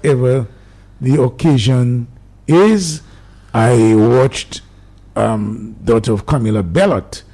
whatever the occasion is. I watched daughter of Camilla Bellot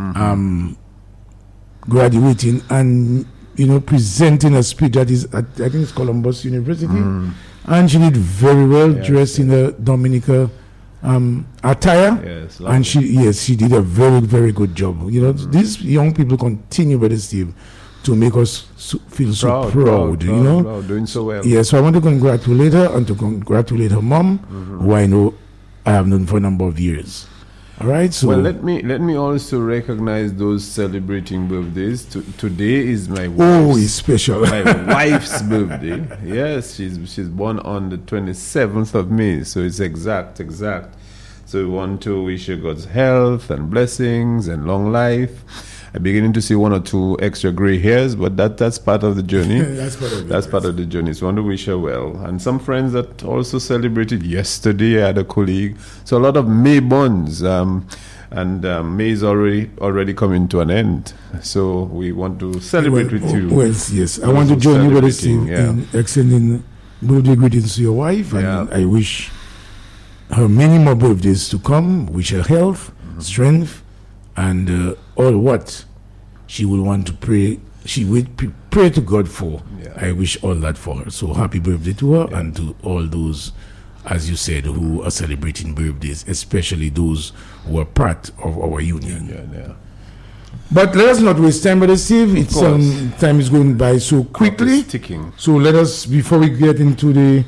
graduating and presenting a speech that is at, I think it's Columbus University, and she did very well, dressed in the Dominica attire. Yes, and she did a very, very good job. These young people continue, Brother Steve, to make us feel so proud, doing so well. Yeah, so I want to congratulate her and to congratulate her mom, who I know I have known for a number of years. All right. So well, let me also recognize those celebrating birthdays. Today is my it's special. My wife's birthday. Yes, she's born on the 27th of May, so it's exact. So we want to wish her God's health and blessings and long life. I'm beginning to see one or two extra gray hairs, but that's part of the journey. That's part of the journey. So I want to wish her well. And some friends that also celebrated yesterday. I had a colleague. So a lot of May bonds. And May is already coming to an end. So we want to celebrate with you. Well, yes. I want to join you, Brother Steve, in extending birthday greetings to your wife. And I wish her many more birthdays to come. Wish her health, strength, and all what she will want to pray. She will pray to God for. I wish all that for her. So happy birthday to her and to all those, as you said, who are celebrating birthdays, especially those who are part of our union. But let us not waste time, Brother Steve. It's time is going by so quickly. Ticking. So let us, before we get into the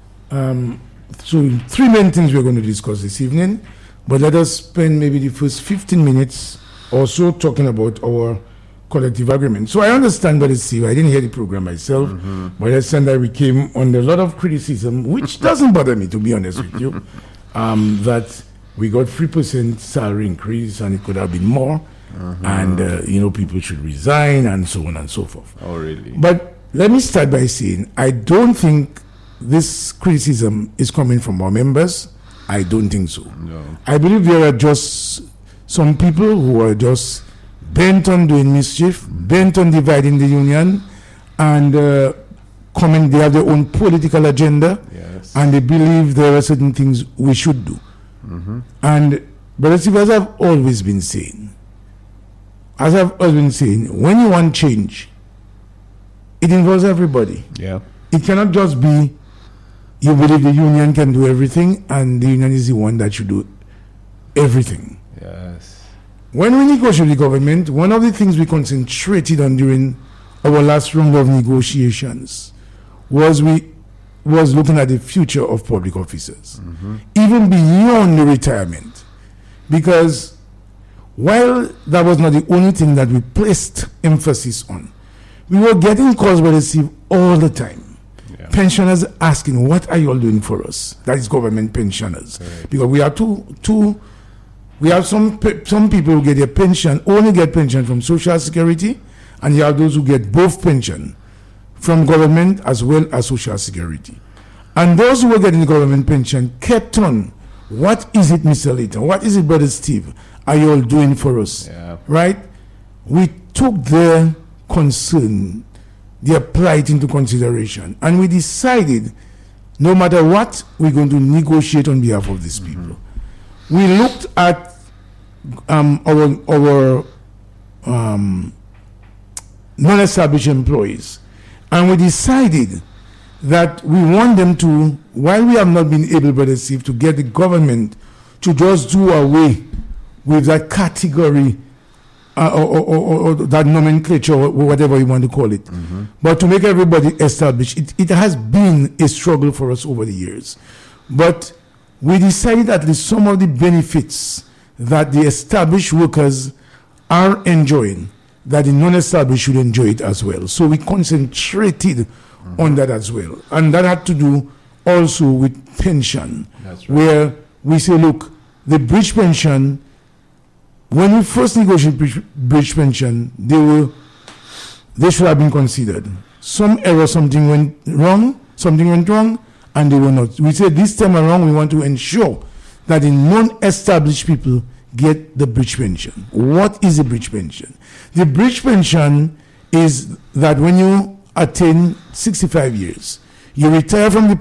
three main things we're going to discuss this evening, but let us spend maybe the first 15 minutes or so talking about our collective agreement. So I understand, Brother Steve, I didn't hear the program myself, but I understand that we came under a lot of criticism, which doesn't bother me, to be honest with you, that we got 3% salary increase and it could have been more, and people should resign and so on and so forth. Oh, really? But let me start by saying I don't think this criticism is coming from our members. I don't think so. No. I believe there are just some people who are just bent on doing mischief, bent on dividing the union, and they have their own political agenda, and they believe there are certain things we should do. And, but as I've always been saying, when you want change, it involves everybody. Yeah. It cannot just be you believe the union can do everything and the union is the one that should do everything. Yes. When we negotiate with the government, one of the things we concentrated on during our last round of negotiations was looking at the future of public officers, even beyond the retirement. Because while that was not the only thing that we placed emphasis on, we were getting calls by the Steve all the time. Pensioners asking, what are you all doing for us? That is government pensioners. Right. Because we are we have some people who get their pension, only get pension from Social Security, and you have those who get both pension from government as well as Social Security. And those who were getting the government pension kept on, what is it, Mr. Layton? What is it, Brother Steve, are you all doing for us? Yeah. Right? We took their concern, their plight into consideration, and we decided no matter what, we're going to negotiate on behalf of these people. We looked at our non-established employees, and we decided that we want them to, while we have not been able, Brother Steve, to get the government to just do away with that category or that nomenclature, or whatever you want to call it. But to make everybody established, it has been a struggle for us over the years. But we decided at least some of the benefits that the established workers are enjoying, that the non-established should enjoy it as well. So we concentrated on that as well. And that had to do also with pension, where we say, look, the bridge pension, when we first negotiated bridge pension, they should have been considered. Some error, something went wrong, and they were not. We said this time around we want to ensure that the non-established people get the bridge pension. What is a bridge pension? The bridge pension is that when you attain 65 years, you retire from the